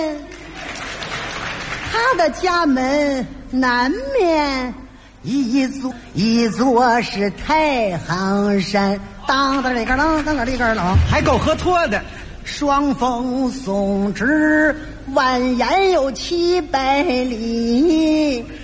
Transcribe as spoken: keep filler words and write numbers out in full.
他的家门南面一座一座是太行山，当当里个啷，当当里个啷， 还够喝脱的。 双峰松枝蜿蜒有七百里，